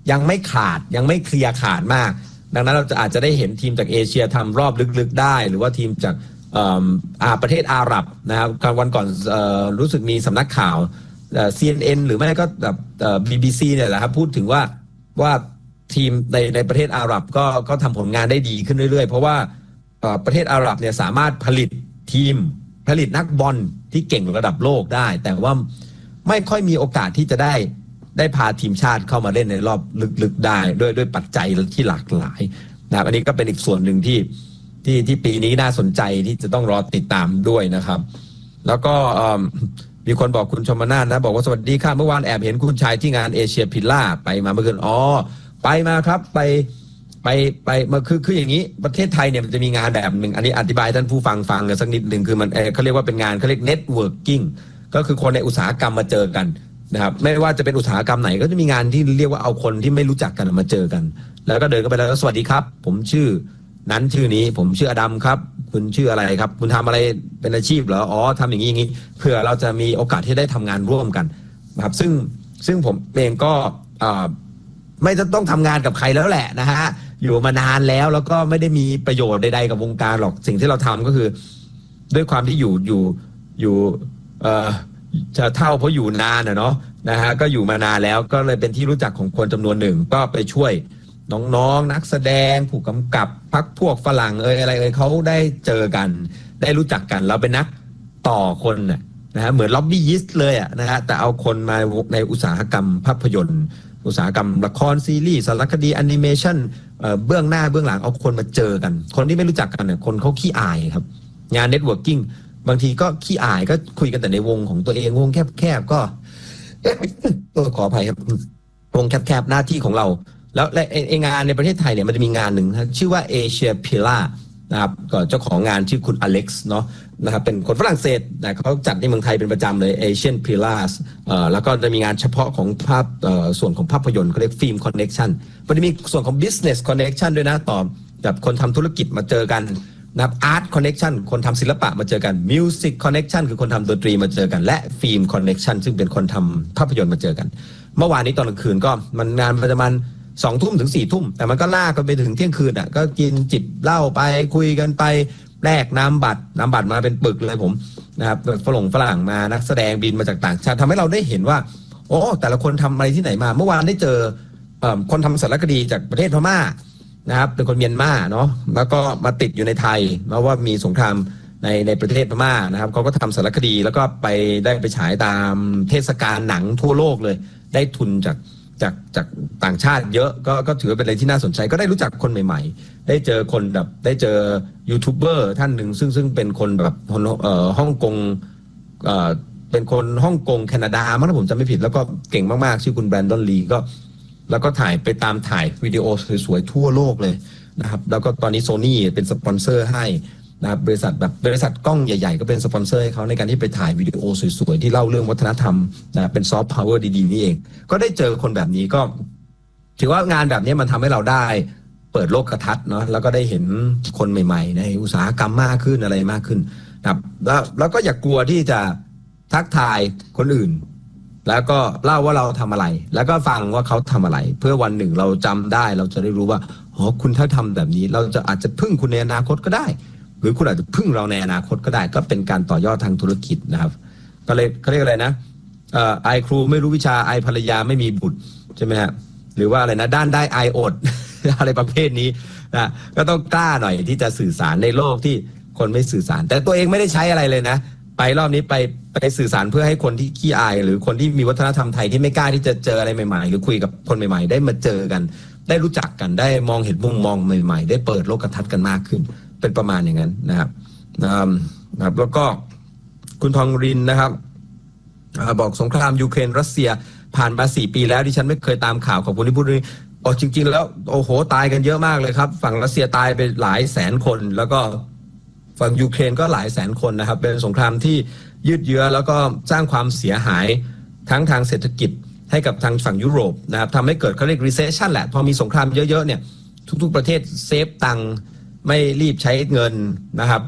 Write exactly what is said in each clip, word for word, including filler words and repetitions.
ยังไม่ขาดยังไม่เคลียร์ขาดมากดังนั้นเราจะอาจจะได้เห็นทีมจากเอเชียทำรอบลึกๆได้หรือว่าทีมจากประเทศอาหรับนะครับวันก่อนรู้สึกมีสำนักข่าว ซี เอ็น เอ็น หรือไม่ก็แบบ บี บี ซี เนี่ยแหละครับพูดถึงว่าว่าทีมในในประเทศอาหรับก็ก็ทำผลงานได้ดีขึ้นเรื่อยๆเพราะว่าประเทศอาหรับเนี่ยสามารถผลิตทีมผลิตนักบอลที่เก่งระดับโลกได้แต่ว่าไม่ค่อยมีโอกาสที่จะได้ได้พาทีมชาติเข้ามาเล่นในรอบลึกๆได้ด้วยด้วยปัจจัยที่หลากหลายนะครับอันนี้ก็เป็นอีกส่วนหนึ่งที่ที่ที่ปีนี้น่าสนใจที่จะต้องรอติดตามด้วยนะครับแล้วก็มีคนบอกคุณชมนาถนะบอกว่าสวัสดีค่ะเมื่อวานแอบเห็นคุณชายที่งานเอเชียพิลล่าไปมาเมื่อคืนอ๋อไปมาครับไปไปไปมาคือคืออย่างนี้ประเทศไทยเนี่ยมันจะมีงานแบบหนึ่งอันนี้อธิบายท่านผู้ฟังฟังกันสักนิดหนึ่งคือมันเขาเรียกว่าเป็นงานเขาเรียก networking ก็คือคนในอุตสาหกรรมมาเจอกันนะครับไม่ว่าจะเป็นอุตสาหกรรมไหนก็จะมีงานที่เรียกว่าเอาคนที่ไม่รู้จักกันมาเจอกันแล้วก็เดินเข้าไปแล้วสวัสดีครับผมชื่อนั้นชื่อนี้ผมชื่ออดัมครับคุณชื่ออะไรครับคุณทำอะไรเป็นอาชีพเหรออ๋อทำอย่างนี้อย่างนี้เพื่อเราจะมีโอกาสที่ได้ทำงานร่วมกันนะครับซึ่งซึ่งผมเองก็ไม่ต้องทำงานกับใครแล้วแหละนะฮะอยู่มานานแล้วแล้วก็ไม่ได้มีประโยชน์ใดๆกับวงการหรอกสิ่งที่เราทำก็คือด้วยความที่อยู่อยู่อยู่เอ่อจะเท่าเพราะอยู่นานนะเนาะนะฮะก็อยู่มานานแล้วก็เลยเป็นที่รู้จักของคนจำนวนหนึ่งก็ไปช่วยน้องๆนักแสดงผู้กำกับพักพวกฝรั่งเอ่ยอะไรเอ่ยเขาได้เจอกันได้รู้จักกันเราเป็นนักต่อคนนะนะฮะเหมือนล็อบบี้ยิสต์เลยอ่ะนะฮะแต่เอาคนมาในอุตสาหกรรมภาพยนตร์อุตสาหกรรมละครซีรีส์สารคดีแอนิเมชันเบื้องหน้าเบื้องหลังเอาคนมาเจอกันคนที่ไม่รู้จักกันเนี่ยคนเขาขี้อายครับงานเน็ตเวิร์กิ่งบางทีก็ขี้อายก็คุยกันแต่ในวงของตัวเองวงแคบๆก็ตัวขออภัยครับวงแคบๆหน้าที่ของเราแล้วไอ้งานในประเทศไทยเนี่ยมันจะมีงานหนึ่งนะชื่อว่าเอเชียพิล่านะครับก็เจ้าของงานชื่อคุณอเล็กซ์เนาะนะครับเป็นคนฝรั่งเศสนะเขาจัดในเมืองไทยเป็นประจำเลยเอเชียนพิล่าเอ่อแล้วก็จะมีงานเฉพาะของภาพเอ่อส่วนของภาพยนตร์เขาเรียกฟิล์มคอนเนคชั่นมันจะมีส่วนของ business connection ด้วยนะต่อแบบคนทำธุรกิจมาเจอกันนะครับอาร์ตคอนเนคชั่นคนทำศิลปะมาเจอกันมิวสิกคอนเนคชั่นคือคนทำดนตรีมาเจอกันและฟิล์มคอนเนคชั่นซึ่งเป็นคนทำภาพยนตร์มาเจอกันเมื่อวานนี้ตอนกลางคืนก็มันงานประมาณสองทุ่มถึงสี่ทุ่มแต่มันก็ลากกันไปถึงเที่ยงคืนอ่ะก็กินจิบเหล้าไปคุยกันไปแลกน้ำบัตรน้ำบัตรมาเป็นปึกเลยผมนะครับฝรั่งฝรั่งมานักแสดงบินมาจากต่างชาติทำให้เราได้เห็นว่าโอ้แต่ละคนทำอะไรที่ไหนมาเมื่อวานได้เจอคนทำสารคดีจากประเทศพม่านะครับเป็นคนเมียนมาเนาะแล้วก็มาติดอยู่ในไทยเพราะว่ามีสงครามในในประเทศพม่านะครับเขาก็ทำสารคดีแล้วก็ไปได้ไปฉายตามเทศกาลหนังทั่วโลกเลยได้ทุนจากจากจากต่างชาติเยอะก็ก็ถือเป็นอะไรที่น่าสนใจก็ได้รู้จักคนใหม่ๆได้เจอคนแบบได้เจอยูทูบเบอร์ท่านหนึ่งซึ่งซึ่งเป็นคนแบบคนเอ่อฮ่องกงเอ่อเป็นคนฮ่องกงแคนาดามั้งถ้าผมจำไม่ผิดแล้วก็เก่งมากๆชื่อคุณแบรนดอนลีก็แล้วก็ถ่ายไปตามถ่ายวิดีโอสวยๆทั่วโลกเลยนะครับแล้วก็ตอนนี้ Sony เป็นสปอนเซอร์ให้นะครับบริษัทแบบบริษัทกล้องใหญ่ๆก็เป็นสปอนเซอร์ให้เขาในการที่ไปถ่ายวิดีโอสวยๆที่เล่าเรื่องวัฒนธรรมนะเป็นซอฟต์พาวเวอร์ดีๆนี่เองก็ได้เจอคนแบบนี้ก็ถือว่างานแบบนี้มันทำให้เราได้เปิดโลกทัศน์เนาะแล้วก็ได้เห็นคนใหม่ๆในอุตสาหกรรมมากขึ้นอะไรมากขึ้นนะครับแล้วแล้วก็อย่ากลัวที่จะทักทายคนอื่นแล้วก็เล่าว่าเราทำอะไรแล้วก็ฟังว่าเขาทำอะไรเพื่อวันหนึ่งเราจำได้เราจะได้รู้ว่าอ๋อคุณถ้าทำแบบนี้เราจะอาจจะพึ่งคุณในอนาคตก็ได้หรือคุณอาจจะพึ่งเราในอนาคตก็ได้ก็เป็นการต่อยอดทางธุรกิจนะครับก็เลยเขาเรียกอะไรนะเอ่อไอครูไม่รู้วิชาไอภรรยาไม่มีบุตรใช่ไหมฮะหรือว่าอะไรนะด้านได้ไออด อะไรประเภทนี้นะก็ต้องกล้าหน่อยที่จะสื่อสารในโลกที่คนไม่สื่อสารแต่ตัวเองไม่ได้ใช้อะไรเลยนะไปรอบนี้ไปไปสื่อสารเพื่อให้คนที่ขี้อายหรือคนที่มีวัฒนธรรมไทยที่ไม่กล้าที่จะเจออะไรใหม่ๆหรือคุยกับคนใหม่ๆได้มาเจอกันได้รู้จักกันได้มองเห็นมุมมองใหม่ๆได้เปิดโลกทัศน์กันมากขึ้นเป็นประมาณอย่างนั้นนะครับนะครับแล้วก็คุณทองรินนะครับบอกสงครามยูเครนรัสเซียผ่านมาสี่ปีแล้วที่ฉันไม่เคยตามข่าวของคุณที่พูดนี้อ๋อจริงๆแล้วโอ้โหตายกันเยอะมากเลยครับฝั่งรัสเซียตายไปหลายแสนคนแล้วก็ฝั่งยูเครนก็หลายแสนคนนะครับเป็นสงครามที่ยืดเยื้อแล้วก็สร้างความเสียหายทั้งทางเศรษฐกิจให้กับทางฝั่งยุโรปนะครับทำให้เกิดเขาเรียก recession แหละพอมีสงครามเยอะๆเนี่ยทุกๆประเทศเซฟตังค์ไม่รีบใช้เงินนะครับ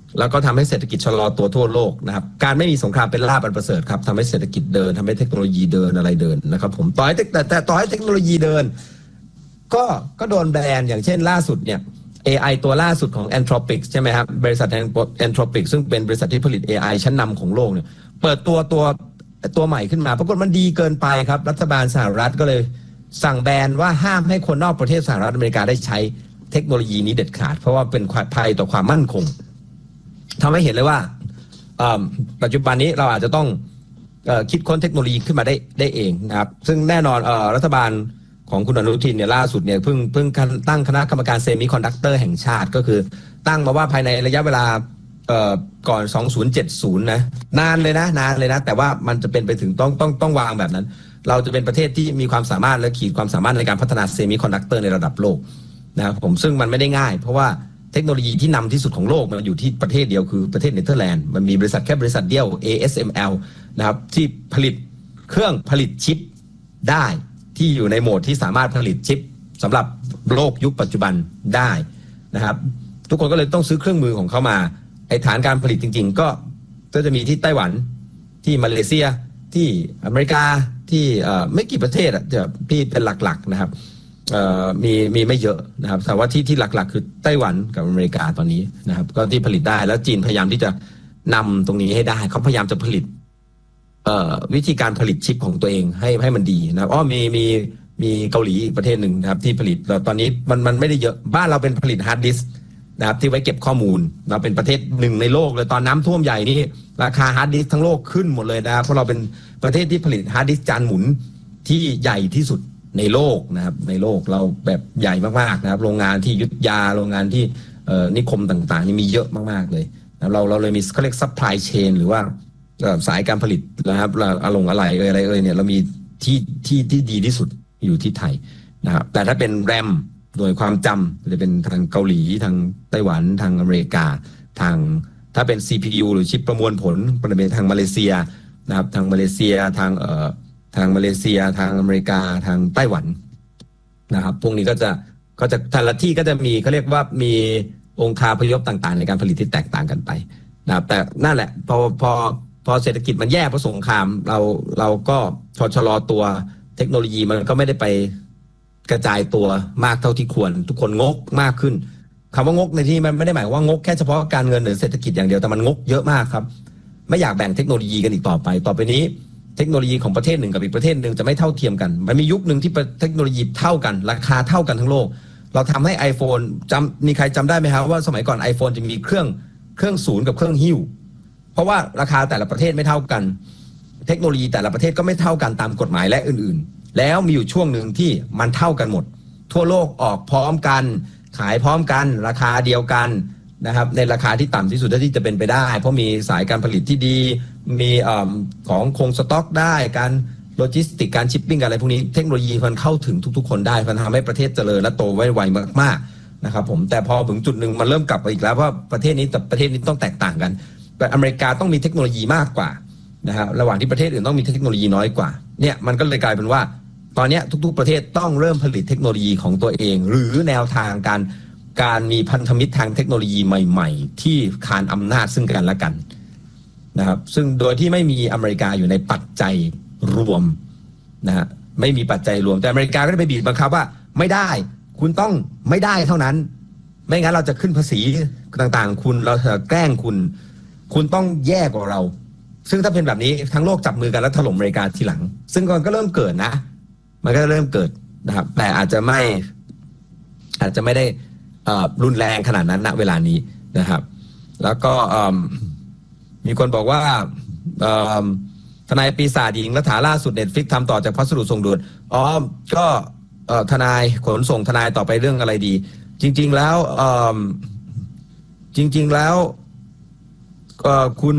แล้วก็ทำให้เศรษฐกิจชะลอตัวทั่วโลกนะครับการไม่มีสงครามเป็นลาภอันประเสริฐครับทำให้เศรษฐกิจเดินทำให้เทคโนโลยีเดินอะไรเดินนะครับผมต่อให้แต่แต่ต่อให้เทคโนโลยีเดินก็ก็โดนแบนอย่างเช่นล่าสุดเนี่ย เอ ไอ ตัวล่าสุดของ Anthropic ใช่ไหมครับบริษัท Anthropic ซึ่งเป็นบริษัทที่ผลิต เอ ไอ ชั้นนำของโลกเนี่ยเปิดตัวตัวตัวใหม่ขึ้นมาปรากฏมันดีเกินไปครับรัฐบาลสหรัฐก็เลยสั่งแบนว่าห้ามให้คนนอกประเทศสหรัฐอเมริกาได้ใช้เทคโนโลยีนี้เด็ดขาดเพราะว่าเป็นภัยต่อความมั่นคงทำให้เห็นเลยว่าปัจจุบันนี้เราอาจจะต้องคิดค้นเทคโนโลยีขึ้นมาได้ได้เองนะครับซึ่งแน่นอนรัฐบาลของคุณอนุทินเนี่ยล่าสุดเนี่ยเพิ่งเพิ่งตั้งคณะกรรมการเซมิคอนดักเตอร์แห่งชาติก็คือตั้งมาว่าภายในระยะเวลาก่อนสองพันเจ็ดสิบนะนานเลยนะนานเลยนะแต่ว่ามันจะเป็นไปถึงต้องต้องต้องวางแบบนั้นเราจะเป็นประเทศที่มีความสามารถและขีดความสามารถในการพัฒนาเซมิคอนดักเตอร์ในระดับโลกนะครับผมซึ่งมันไม่ได้ง่ายเพราะว่าเทคโนโลยีที่นำที่สุดของโลกมันอยู่ที่ประเทศเดียวคือประเทศเนเธอร์แลนด์มันมีบริษัทแค่บริษัทเดียว เอ เอส เอ็ม แอล นะครับที่ผลิตเครื่องผลิตชิปได้ที่อยู่ในโหมดที่สามารถผลิตชิปสำหรับโลกยุคปัจจุบันได้นะครับทุกคนก็เลยต้องซื้อเครื่องมือของเขามาไอฐานการผลิตจริงๆก็ก็จะมีที่ไต้หวันที่มาเลเซียที่อเมริกาที่ไม่กี่ประเทศอ่ะจะที่เป็นหลักๆนะครับมีมีไม่เยอะนะครับแต่ว่าที่ที่หลักๆคือไต้หวันกับอเมริกาตอนนี้นะครับก็ที่ผลิตได้แล้วจีนพยายามที่จะนำตรงนี้ให้ได้เขาพยายามจะผลิตวิธีการผลิตชิปของตัวเองให้ให้มันดีนะครับอ๋อมีมีมีเกาหลีอีกประเทศหนึ่งนะครับที่ผลิตแล้วตอนนี้มันมันไม่ได้เยอะบ้านเราเป็นผลิตฮาร์ดดิสก์นะครับที่ไว้เก็บข้อมูลเราเป็นประเทศหนึ่งในโลกเลยตอนน้ำท่วมใหญ่นี่ราคาฮาร์ดดิสก์ทั้งโลกขึ้นหมดเลยนะครับเพราะเราเป็นประเทศที่ผลิตฮาร์ดดิสก์จานหมุนที่ใหญ่ที่สุดในโลกนะครับในโลกเราแบบใหญ่มากๆนะครับโรงงานที่ยุทธยาโรงงานที่นิคมต่างๆนี่มีเยอะมากๆเลยเราเราเลยมีเขาเรียกซัพพลายเชนหรือว่าสายการผลิตนะครับอารมณ์อะไรเอ่ยอะไรเอ่ยเนี่ยเรามีที่ที่ที่ดีที่สุดอยู่ที่ไทยนะครับแต่ถ้าเป็นแรมหน่วยความจำจะเป็นทางเกาหลีทางไต้หวันทางอเมริกาทางถ้าเป็น ซี พี ยู หรือชิปประมวลผลเป็นทางมาเลเซียนะครับทางมาเลเซียทางเอ่อทางมาเลเซียทางอเมริกาทางไต้หวันนะครับพวกนี้ก็จะก็จะแต่ละที่ก็จะมีเขาเรียกว่ามีองค์คาพยพต่างๆในการผลิตที่แตกต่างกันไปนะครับแต่นั่นแหละพอพอพอเศรษฐกิจมันแย่เพราะสงครามเราเราก็พอชะลอตัวเทคโนโลยีมันก็ไม่ได้ไปกระจายตัวมากเท่าที่ควรทุกคนงกมากขึ้นคำว่างกในที่มันไม่ได้หมายว่างกแค่เฉพาะการเงินหรือเศรษฐกิจอย่างเดียวแต่มันงกเยอะมากครับไม่อยากแบ่งเทคโนโลยีกันอีกต่อไปต่อไปนี้เทคโนโลยีของประเทศหนึ่งกับอีกประเทศหนึ่งจะไม่เท่าเทียมกันมันมียุคหนึ่งที่เทคโนโลยีเท่ากันราคาเท่ากันทั้งโลกเราทำให้ iPhone จำมีใครจำได้ไหมครับว่าสมัยก่อน iPhone จะมีเครื่องเครื่องศูนย์กับเครื่องหิ้วเพราะว่าราคาแต่ละประเทศไม่เท่ากันเทคโนโลยีแต่ละประเทศก็ไม่เท่ากันตามกฎหมายและอื่นๆแล้วมีอยู่ช่วงหนึ่งที่มันเท่ากันหมดทั่วโลกออกพร้อมกันขายพร้อมกันราคาเดียวกันนะครับในราคาที่ต่ำที่สุดที่จะเป็นไปได้เพราะมีสายการผลิตที่ดีมีของคงสต็อกได้การโลจิสติกการชิปปิ้งอะไรพวกนี้เทคโนโลยีมันเข้าถึงทุกๆคนได้มันทำให้ประเทศเจริญและโตไวไวมากๆนะครับผมแต่พอถึงจุดหนึ่งมันเริ่มกลับไปอีกแล้วว่าประเทศนี้แต่ประเทศนี้ต้องแตกต่างกันแต่อเมริกาต้องมีเทคโนโลยีมากกว่านะฮะระหว่างที่ประเทศอื่นต้องมีเทคโนโลยีน้อยกว่าเนี่ยมันก็เลยกลายเป็นว่าตอนนี้ทุกๆประเทศต้องเริ่มผลิตเทคโนโลยีของตัวเองหรือแนวทางการการมีพันธมิตรทางเทคโนโลยีใหม่ๆที่คานอำนาจซึ่งกันและกันนะครับซึ่งโดยที่ไม่มีอเมริกาอยู่ในปัจจัยรวมนะฮะไม่มีปัจจัยรวมแต่อเมริกาก็ได้ไปบีบบังคับว่าไม่ได้คุณต้องไม่ได้เท่านั้นไม่งั้นเราจะขึ้นภาษีต่างๆคุณเราจะแกล้งคุณคุณต้องแย่กว่าเราซึ่งถ้าเป็นแบบนี้ทั้งโลกจับมือกันแล้วถล่มอเมริกาทีหลังซึ่งมันก็เริ่มเกิดนะมันก็เริ่มเกิดนะครับแต่อาจจะไม่อาจจะไม่ได้รุนแรงขนาดนั้นณเวลานี้นะครับแล้วก็มีคนบอกว่าทนายปีศาจหญิงรัฐาล่าสุด Netflix ทำต่อจากพัสดุส่งด่วนอ๋อก็ทนายขนส่งทนายต่อไปเรื่องอะไรดีจริงๆแล้วจริงๆแล้วคุณ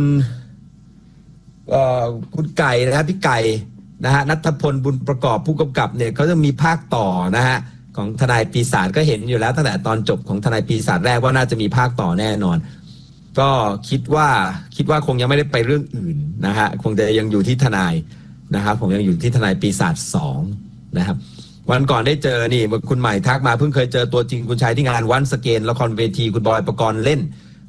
คุณไก่นะฮะพี่ไก่นะฮะณัฐพลบุญประกอบผู้กำกับเนี่ยเขาจะมีภาคต่อนะฮะของทนายปีศาจก็เห็นอยู่แล้วตั้งแต่ตอนจบของทนายปีศาจแรกว่าน่าจะมีภาคต่อแน่นอนก็คิดว่าคิดว่าคงยังไม่ได้ไปเรื่องอื่นนะฮะคงจะยังอยู่ที่ทนายนะครับผมยังอยู่ที่ทนายปีศาจสองนะครับวันก่อนได้เจอนี่คุณใหม่ทักมาเพิ่งเคยเจอตัวจริงคุณชายที่งานวันสเกนละครเวทีคุณบอยปกรณ์เล่น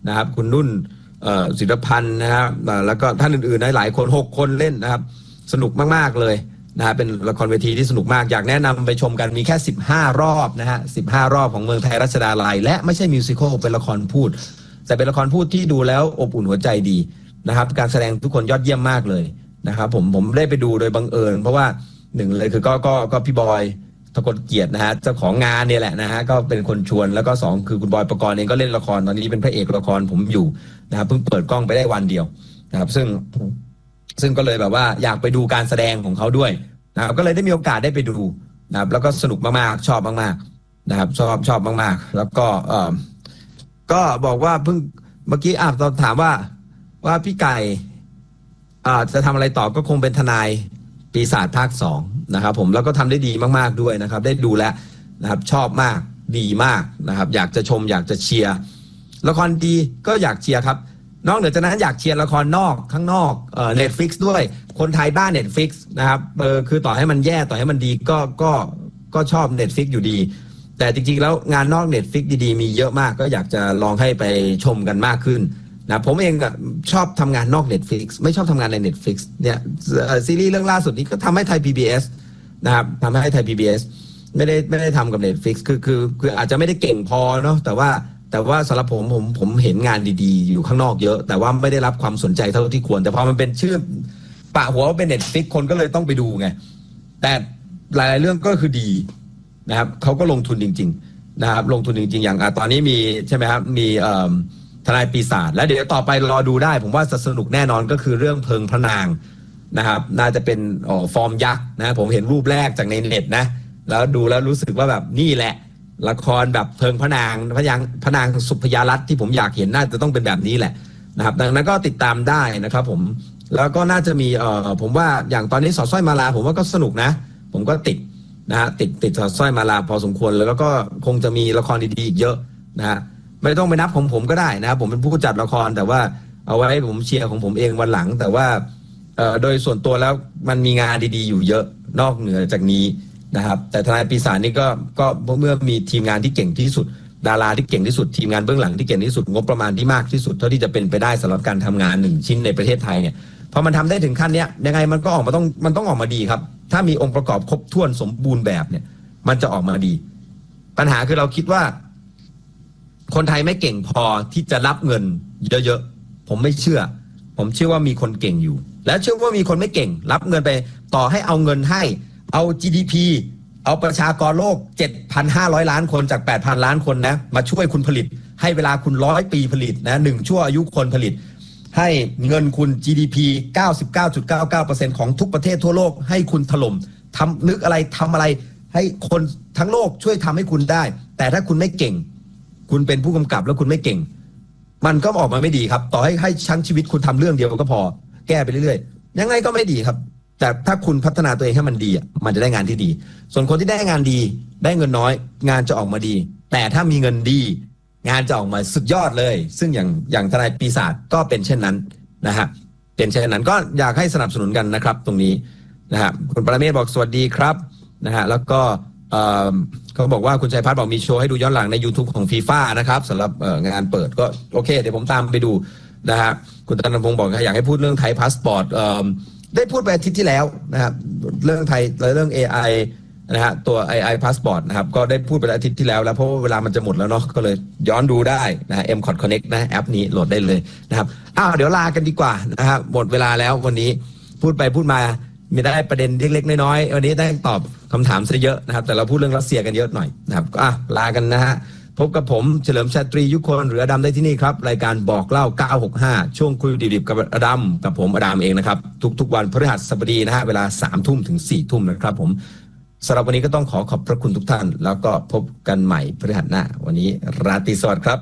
นะครับคุณนุ่นศิลพันธ์นะครับแล้วก็ท่านอื่นๆหลายคนหกคนเล่นนะครับสนุกมากๆเลยนะฮะเป็นละครเวทีที่สนุกมากอยากแนะนำไปชมกันมีแค่สิบห้ารอบนะฮะสิบห้ารอบของเมืองไทยรัชดาลัยและไม่ใช่มิวสิควลเป็นละครพูดแต่เป็นละครพูดที่ดูแล้วอบอุ่นหัวใจดีนะครับการแสดงทุกคนยอดเยี่ยมมากเลยนะครับผมผมได้ไปดูโดยบังเอิญเพราะว่าหนึ่งเลยคือก็ก็ก็พี่บอยทกลเกียรตินะฮะเจ้าของงานเนี่ยแหละนะฮะก็เป็นคนชวนแล้วก็สองคือคุณบอยปกรณ์เองก็เล่นละครตอนนี้เป็นพระเอกละครผมอยู่นะครับเพิ่งเปิดกล้องไปได้วันเดียวนะครับซึ่งซึ่งก็เลยแบบว่าอยากไปดูการแสดงของเขาด้วยนะครับก็เลยได้มีโอกาสได้ไปดูนะครับแล้วก็สนุกมากๆชอบมากๆนะครับชอบชอบมากๆแล้วก็เออก็บอกว่าเพิ่งเมื่อกี้อ่ะตอนถามว่าว่าพี่ไก่อ่าจะทำอะไรต่อก็คงเป็นทนายปีศาจภาคสองนะครับผมแล้วก็ทำได้ดีมากๆด้วยนะครับได้ดูแลนะครับชอบมากดีมากนะครับอยากจะชมอยากจะเชียร์ละครดีก็อยากเชียร์ครับนอกเหนือจากนั้นอยากเชียร์ละครนอกข้างนอกเอ่อ Netflix ด้วยคนไทยบ้าน Netflix นะครับเออคือต่อให้มันแย่ต่อให้มันดีก็ก็ก็ชอบ Netflix อยู่ดีแต่จริงๆแล้วงานนอก Netflix ดีๆมีเยอะมากก็อยากจะลองให้ไปชมกันมากขึ้นนะผมเองชอบทำงานนอก Netflix ไม่ชอบทำงานใน Netflix เนี่ยซีรีส์เรื่องล่าสุดนี้ก็ทำให้ไทย พี บี เอส นะครับทำให้ไทย พี บี เอส ไม่ได้ไม่ได้ทำกับ Netflix คือคือคืออาจจะไม่ได้เก่งพอเนาะแต่ว่าแต่ว่าสำหรับผมผมผมเห็นงานดีๆอยู่ข้างนอกเยอะแต่ว่าไม่ได้รับความสนใจเท่าที่ควรแต่พอมันเป็นชื่อปะหัวว่าเป็น Netflix คนก็เลยต้องไปดูไงแต่หลายๆเรื่องก็คือดีนะครับเขาก็ลงทุนจริงๆนะครับลงทุนจริงๆอย่างตอนนี้มีใช่ไหมครับมีทนายปีศาจแล้วเดี๋ยวต่อไปรอดูได้ผมว่าสนุกแน่นอนก็คือเรื่องเพลิงพระนางนะครับน่าจะเป็นฟอร์มยักษ์นะผมเห็นรูปแรกจากในเน็ตนะแล้วดูแล้วรู้สึกว่าแบบนี่แหละละครแบบเพลิงพระนางพระยางพระนางสุพยารัตน์ที่ผมอยากเห็นน่าจะต้องเป็นแบบนี้แหละนะครับดังนั้นก็ติดตามได้นะครับผมแล้วก็น่าจะมีเอ่อผมว่าอย่างตอนนี้สอดสร้อยมาลาผมว่าก็สนุกนะผมก็ติดนะฮะติดติดสอดสร้อยมาลาพอสมควรแล้วก็คงจะมีละครดีๆอีกเยอะนะฮะไม่ต้องไปนับของผมก็ได้นะครับผมเป็นผู้จัดละครแต่ว่าเอาไว้ผมเชียร์ของผมเองวันหลังแต่ว่าโดยส่วนตัวแล้วมันมีงานดีๆอยู่เยอะนอกเหนือจากนี้นะครับแต่ทนายปีศาจนี่ก็ก็เมื่อมีทีมงานที่เก่งที่สุดดาราที่เก่งที่สุดทีมงานเบื้องหลังที่เก่งที่สุดงบประมาณที่มากที่สุดเท่าที่จะเป็นไปได้สำหรับการทำงานหนึ่งชิ้นในประเทศไทยเนี่ยพอมันทำได้ถึงขั้นนี้ยังไงมันก็ออกมาต้องมันต้องออกมาดีครับถ้ามีองค์ประกอบครบถ้วนสมบูรณ์แบบเนี่ยมันจะออกมาดีปัญหาคือเราคิดว่าคนไทยไม่เก่งพอที่จะรับเงินเยอะๆผมไม่เชื่อผมเชื่อว่ามีคนเก่งอยู่และเชื่อว่ามีคนไม่เก่งรับเงินไปต่อให้เอาเงินให้เอา จี ดี พี เอาประชากรโลก เจ็ดพันห้าร้อย ล้านคนจาก แปดพัน ล้านคนนะมาช่วยคุณผลิตให้เวลาคุณร้อยปีผลิตนะหนึ่งชั่วอายุคนผลิตให้เงินคุณ จี ดี พี เก้าสิบเก้าจุดเก้าเก้าเปอร์เซ็นต์ ของทุกประเทศทั่วโลกให้คุณถล่มทำนึกอะไรทำอะไรให้คนทั้งโลกช่วยทำให้คุณได้แต่ถ้าคุณไม่เก่งคุณเป็นผู้กำกับแล้วคุณไม่เก่งมันก็ออกมาไม่ดีครับต่อให้ให้ชั้นชีวิตคุณทำเรื่องเดียวก็พอแก้ไปเรื่อยๆยังไงก็ไม่ดีครับแต่ถ้าคุณพัฒนาตัวเองให้มันดีอ่ะมันจะได้งานที่ดีส่วนคนที่ได้งานดีได้เงินน้อยงานจะออกมาดีแต่ถ้ามีเงินดีงานจะออกมาสุดยอดเลยซึ่งอย่างอย่างทนายปีศาจก็เป็นเช่นนั้นนะฮะเป็นเช่นนั้นก็อยากให้สนับสนุนกันนะครับตรงนี้นะฮะคุณปรเมศบอกสวัสดีครับนะฮะแล้วก็เขาบอกว่าคุณชัยพัฒน์บอกมีโชว์ให้ดูย้อนหลังใน YouTube ของ FIFA นะครับสำหรับงานเปิดก็โอเคเดี๋ยวผมตามไปดูนะฮะคุณธนพงศ์บอกอยากให้พูดเรื่องไทยพาสปอร์ตได้พูดไปอาทิตย์ที่แล้วนะครับเรื่องไทยเรื่อง เอ ไอ นะฮะตัว เอ ไอ Passport นะครับก็ได้พูดไปอาทิตย์ที่แล้วแล้วเพราะว่าเวลามันจะหมดแล้วเนาะก็เลยย้อนดูได้นะ เอ็ม คอท Connect นะแอปนี้โหลดได้เลยนะครับอ้าวเดี๋ยวลากันดีกว่านะครับหมดเวลาแล้ววันนี้พูดไปพูดมามีได้ประเด็นเล็กๆน้อยๆวันนี้ได้ตอบคำถามซะเยอะนะครับแต่เราพูดเรื่องรัสเซียกันเยอะหน่อยนะครับก็ลากันนะฮะพบกับผมเฉลิมชาตรียุคนหรืออดัมได้ที่นี่ครับรายการบอกเล่าเก้าหกห้าช่วงคุยดิบๆกับอดัมกับผมอดัมเองนะครับทุกๆวันพฤหัสบดีนะฮะเวลาสามทุ่มถึงสี่ทุ่มนะครับผมสำหรับวันนี้ก็ต้องขอขอบพระคุณทุกท่านแล้วก็พบกันใหม่พฤหัสหน้าวันนี้ราตรีสวัสดิ์ครับ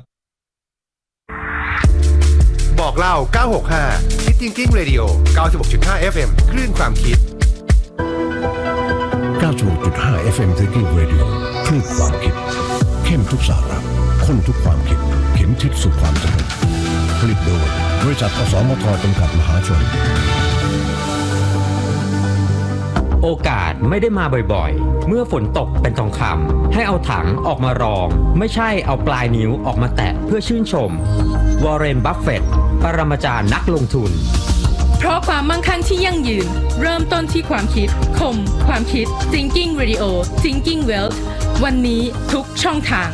บอกเล่าเก้าหกห้า Hit Thinking Radio เก้าสิบหกจุดห้า เอฟ เอ็ม คลื่นความคิดเก้าสิบหกจุดห้า เอฟ เอ็ม Thinking Radio คลื่นความคิดเข้มทุกสาระข้นทุกความคิดเข็มทิศสู่ความสำเร็จผลิตโดยบริษัทอสมทจำกัดมหาชนโอกาสไม่ได้มาบ่อยๆเมื่อฝนตกเป็นทองคำให้เอาถังออกมารองไม่ใช่เอาปลายนิ้วออกมาแตะเพื่อชื่นชมวอร์เรน บัฟเฟตต์ปรมาจารย์นักลงทุนเพราะความมั่งคั่งที่ยั่งยืนเริ่มต้นที่ความคิดคมความคิด Thinking Radio Thinking Wealth วันนี้ทุกช่องทาง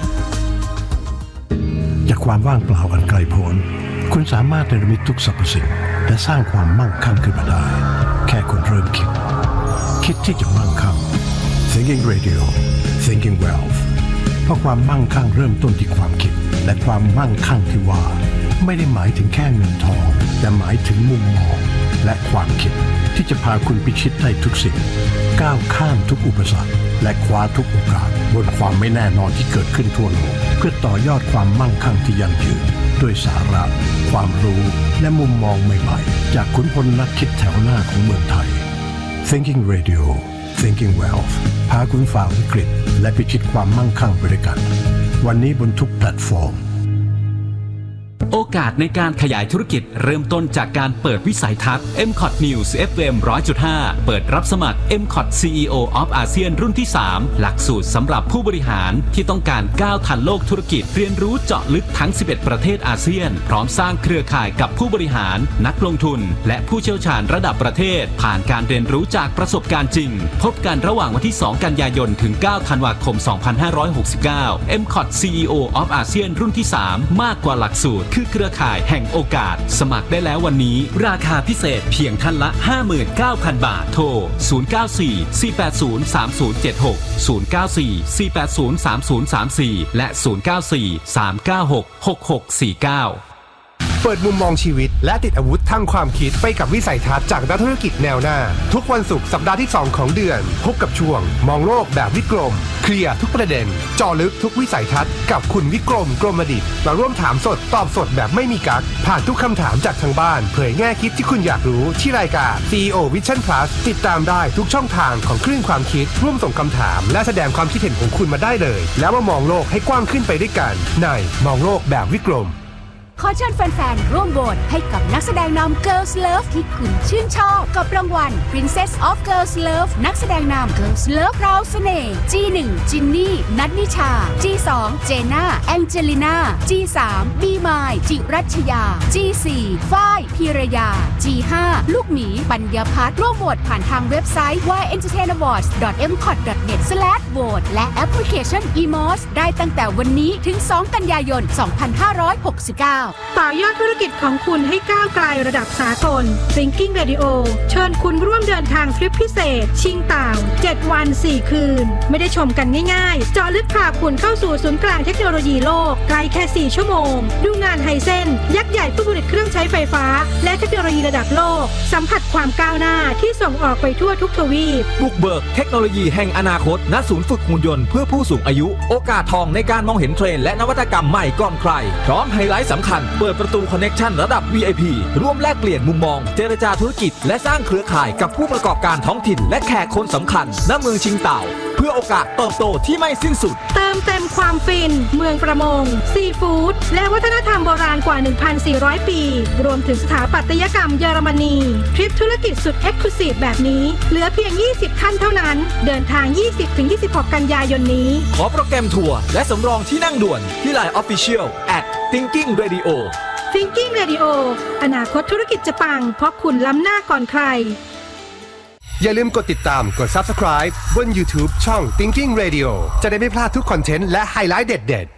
จากความว่างเปล่าอันไกลโพ้นคุณสามารถเนรมิตทุกสรรพสิ่งและสร้างความมั่งคั่งขึ้นมาได้แค่คุณเริ่มคิดคิดที่จะมั่งคั่ง Thinking Radio Thinking Wealth เพราะความมั่งคั่งเริ่มต้นที่ความคิดและความมั่งคั่งที่ว่าไม่ได้หมายถึงแค่เงินทองแต่หมายถึงมุมมองและความคิดที่จะพาคุณพิชิตได้ทุกสิ่งก้าวข้ามทุกอุปสรรคและคว้าทุกโอกาสบนความไม่แน่นอนที่เกิดขึ้นทั่วโลกเพื่อต่อยอดความมั่งคั่งที่ยั่งยืนด้วยสาระความรู้และมุมมองใหม่ๆจากขุนพลนักคิดแถวหน้าของเมืองไทย Thinking Radio Thinking Wealth พาคุณฝ่าวิกฤตและพิชิตความมั่งคั่งไปด้วยกันวันนี้บนทุกแพลตฟอร์มโอกาสในการขยายธุรกิจเริ่มต้นจากการเปิดวิสัยทัศน์ เอ็ม คอท News เอฟ เอ็ม หนึ่งร้อยจุดห้า เปิดรับสมัคร เอ็ม คอท ซี อี โอ of อาเซียนรุ่นที่สามหลักสูตรสำหรับผู้บริหารที่ต้องการก้าวทันโลกธุรกิจเรียนรู้เจาะลึกทั้งสิบเอ็ดประเทศอาเซียนพร้อมสร้างเครือข่ายกับผู้บริหารนักลงทุนและผู้เชี่ยวชาญระดับประเทศผ่านการเรียนรู้จากประสบการณ์จริงพบกันระหว่างวันที่สองกันยายนถึงเก้าธันวาคมสองพันห้าร้อยหกสิบเก้า เอ็ม คอท ซี อี โอ of อาเซียนรุ่นที่สามมากกว่าหลักสูตรคือเครือข่ายแห่งโอกาสสมัครได้แล้ววันนี้ราคาพิเศษเพียงท่านละ ห้าหมื่นเก้าพัน บาทโทรศูนย์ เก้า สี่ สี่ แปด ศูนย์ สาม ศูนย์ เจ็ด หก ศูนย์ เก้า สี่ สี่ แปด ศูนย์ สาม ศูนย์ สาม สี่และศูนย์ เก้า สี่ สาม เก้า หก หก หก สี่ เก้าเปิดมุมมองชีวิตและติดอาวุธทางความคิดไปกับวิสัยทัศน์จากนักธุรกิจแนวหน้าทุกวันศุกร์สัปดาห์ที่สองของเดือนพบกับช่วงมองโลกแบบวิกรมเคลียร์ทุกประเด็นเจาะลึกทุกวิสัยทัศน์กับคุณวิกรมกรมดิษฐ์มาร่วมถามสดตอบสดแบบไม่มีกั๊กผ่านทุกคำถามจากทางบ้านเผยแง่คิดที่คุณอยากรู้ที่รายการ ซี อี โอ Vision Plus ติดตามได้ทุกช่องทางของคลื่นความคิดร่วมส่งคำถามและแสดงความคิดเห็นของคุณมาได้เลยแล้วมามองโลกให้กว้างขึ้นไปด้วยกันในมองโลกแบบวิกรมขอเชิญแฟนๆร่วมโหวตให้กับนักแสดงนำ Girls Love ที่คุณชื่นชอบกับรางวัล Princess of Girls Love นักแสดงนำ Girls Love ราวเสน่ห์ จี หนึ่ง จินนี่ นัทนิชา จี สอง เจน่า แองเจลิน่า จี สาม บีมาย จิรัชยา จี สี่ ฝ้าย พีรยา จี ห้า ลูกหมีปัญญาพัฒน์ร่วมโหวตผ่านทางเว็บไซต์ วาย เอ็นเตอร์เทน อวอร์ดส์ ดอท เอ็ม คอท ดอท เน็ต สแลช โหวต และแอปพลิเคชัน อี เอ็ม โอ เอส ได้ตั้งแต่วันนี้ถึงสองกันยายนสองพันห้าร้อยหกสิบเก้าต่อยอดธุรกิจของคุณให้ก้าวไกลระดับสากล Thinking Radio เชิญคุณร่วมเดินทางทริปพิเศษชิงต่างเจ็ดวันสี่คืนไม่ได้ชมกันง่ายๆเจาะลึกพาคุณเข้าสู่ศูนย์กลางเทคโนโลยีโลกไกลแค่สี่ชั่วโมงดูงานไฮเซ็นยักษ์ใหญ่ผู้ผลิตเครื่องใช้ไฟฟ้าและเทคโนโลยีระดับโลกสัมผัสความก้าวหน้าที่ส่งออกไปทั่วทุกทวีปบุกเบิกเทคโนโลยีแห่งอนาคตณศูนย์ฝึกหุ่นยนต์เพื่อผู้สูงอายุโอกาสทองในการมองเห็นเทรนด์และนวัตกรรมใหม่ก่อนใครพร้อมไฮไลท์สำคัญเปิดประตูคอนเนคชั่นระดับ วี ไอ พี ร่วมแลกเปลี่ยนมุมมองเจรจาธุรกิจและสร้างเครือข่ายกับผู้ประกอบการท้องถิ่นและแขกคนสำคัญณเมืองชิงเต่าเพื่อโอกาสเติบโตที่ไม่สิ้นสุดเติมเต็มความฟินเมืองประมงซีฟู้ดและวัฒนธรรมโบราณกว่า หนึ่งพันสี่ร้อย ปีรวมถึงสถาปัตยกรรมเยอรมนีทริปธุรกิจสุดเอ็กซ์คลูซีฟแบบนี้เหลือเพียงยี่สิบท่านเท่านั้นเดินทาง ยี่สิบถึงยี่สิบหก กันยายนนี้ขอโปรแกรมทัวร์และสำรองที่นั่งด่วนที่ ไลน์ Official แอท Thinking Radio Thinking Radio อนาคตธุรกิจจะปังเพราะคุณล้ำหน้าก่อนใครอย่าลืมกดติดตามกด Subscribe บน YouTube ช่อง Thinking Radio จะได้ไม่พลาดทุกคอนเทนต์และไฮไลท์เด็ดๆ